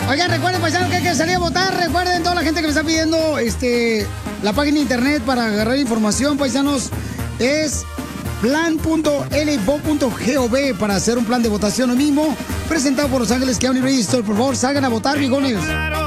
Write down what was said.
Oigan, recuerden, paisanos, que hay que salir a votar. Recuerden, toda la gente que me está pidiendo la página de internet para agarrar información, paisanos, es plan.lvo.gov para hacer un plan de votación hoy mismo, presentado por Los Ángeles County Register. Por favor, salgan a votar, mijones.